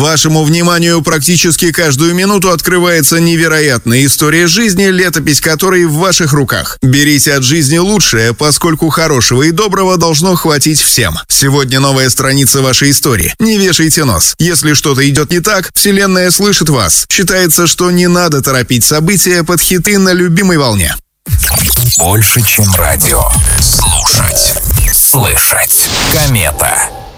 Вашему вниманию практически каждую минуту открывается невероятная история жизни, летопись которой в ваших руках. Берите от жизни лучшее, поскольку хорошего и доброго должно хватить всем. Сегодня новая страница вашей истории. Не вешайте нос. Если что-то идет не так, Вселенная слышит вас. Считается, что не надо торопить события под хиты на любимой волне. Больше, чем радио. Слушать. Слышать. Комета.